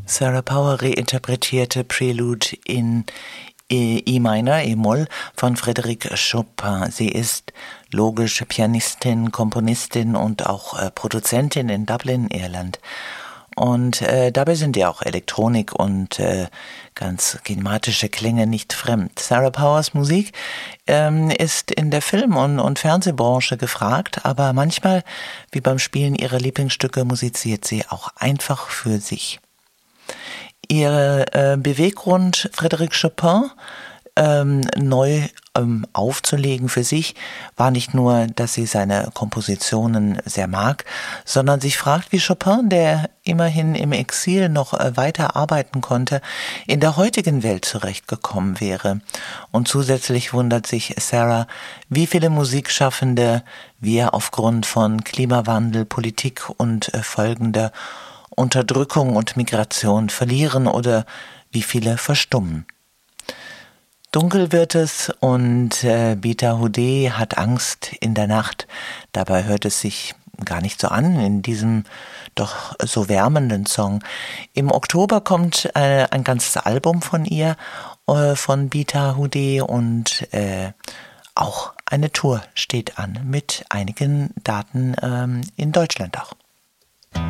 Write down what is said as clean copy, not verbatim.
Sarah Power reinterpretierte Prelude in E-Minor, E-Moll von Frédéric Chopin. Sie ist logisch Pianistin, Komponistin und auch Produzentin in Dublin, Irland. Und dabei sind ihr auch Elektronik und ganz kinematische Klänge nicht fremd. Sarah Powers Musik ist in der Film- und Fernsehbranche gefragt, aber manchmal, wie beim Spielen ihrer Lieblingsstücke, musiziert sie auch einfach für sich. Ihr Beweggrund, Frédéric Chopin neu aufzulegen für sich, war nicht nur, dass sie seine Kompositionen sehr mag, sondern sich fragt, wie Chopin, der immerhin im Exil noch weiter arbeiten konnte, in der heutigen Welt zurechtgekommen wäre. Und zusätzlich wundert sich Sarah, wie viele Musikschaffende wir aufgrund von Klimawandel, Politik und folgender Unterdrückung und Migration verlieren oder wie viele verstummen. Dunkel wird es und Bita Houdet hat Angst in der Nacht. Dabei hört es sich gar nicht so an in diesem doch so wärmenden Song. Im Oktober kommt ein ganzes Album von ihr, von Bita Houdet, und auch eine Tour steht an mit einigen Daten in Deutschland auch.